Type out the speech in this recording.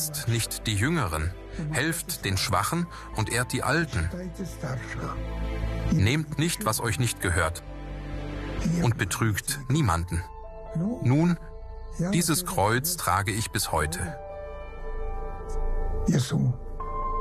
vergesst nicht die Jüngeren, helft den Schwachen und ehrt die Alten. Nehmt nicht, was euch nicht gehört, und betrügt niemanden. Nun, dieses Kreuz trage ich bis heute. Gesù